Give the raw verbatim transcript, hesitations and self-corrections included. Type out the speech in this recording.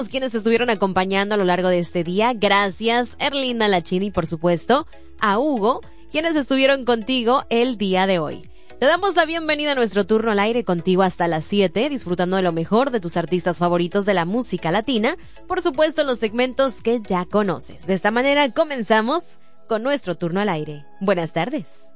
quienes estuvieron acompañando a lo largo de este día. Gracias, Erlinda Lachini, y por supuesto, a Hugo, quienes estuvieron contigo el día de hoy. Te damos la bienvenida a nuestro turno al aire contigo hasta las siete, disfrutando de lo mejor de tus artistas favoritos de la música latina, por supuesto los segmentos que ya conoces. De esta manera comenzamos con nuestro turno al aire. Buenas tardes.